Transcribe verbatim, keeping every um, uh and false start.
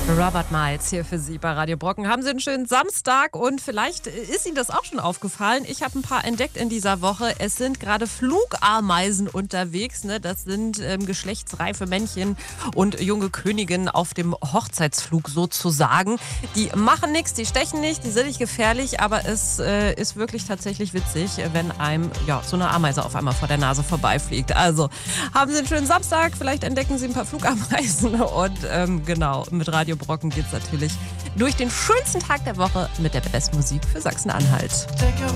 Robert Miles hier für Sie bei Radio Brocken. Haben Sie einen schönen Samstag und vielleicht ist Ihnen das auch schon aufgefallen. Ich habe ein paar entdeckt in dieser Woche. Es sind gerade Flugameisen unterwegs. Ne? Das sind ähm, geschlechtsreife Männchen und junge Königinnen auf dem Hochzeitsflug sozusagen. Die machen nichts, die stechen nicht, die sind nicht gefährlich, aber es äh, ist wirklich tatsächlich witzig, wenn einem ja, so eine Ameise auf einmal vor der Nase vorbeifliegt. Also haben Sie einen schönen Samstag, vielleicht entdecken Sie ein paar Flugameisen und ähm, genau, mit Radio Brocken geht es natürlich durch den schönsten Tag der Woche mit der besten Musik für Sachsen-Anhalt.